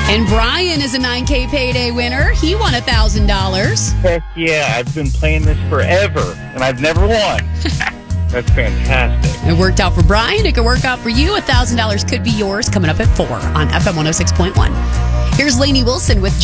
And Brian is a 9K payday winner. He won $1,000. Heck yeah, I've been playing this forever, and I've never won. That's fantastic. It worked out for Brian. It could work out for you. $1,000 could be yours coming up at 4 on FM 106.1. Here's Lainey Wilson with